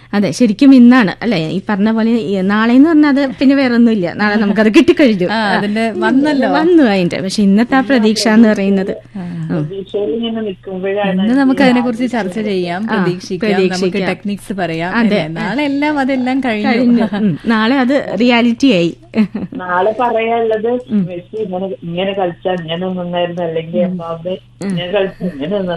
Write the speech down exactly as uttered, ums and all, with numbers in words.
അതെ, ശരിക്കും ഇന്നാണ് അല്ലെ ഈ പറഞ്ഞ പോലെ. നാളെ എന്ന് പറഞ്ഞാൽ അത് പിന്നെ വേറെ ഒന്നുമില്ല, നാളെ നമുക്കത് കിട്ടിക്കഴിഞ്ഞു, അതിന്റെ വന്നല്ലോ വന്നു അതിന്റെ. പക്ഷെ ഇന്നത്തെ ആ പ്രതീക്ഷ എന്ന് പറയുന്നത് ഇന്ന് നമുക്ക് അതിനെ കുറിച്ച് ചർച്ച ചെയ്യാം, പ്രതീക്ഷിക്കാം, നമുക്ക് ടെക്നിക്സ് പറയാം. നാളെ എല്ലാം അതെല്ലാം കഴിഞ്ഞു, നാളെ അത് റിയാലിറ്റി ആയി. നാളെ പറയാനുള്ളത് മെസ്സി ഇങ്ങനെ ഇങ്ങനെ കളിച്ചാൽ ഇങ്ങനെ ഒന്നുണ്ടായിരുന്നു, അല്ലെങ്കിൽ എംബാപ്പെ ഇങ്ങനെ കളിച്ചാൽ ഇങ്ങനെ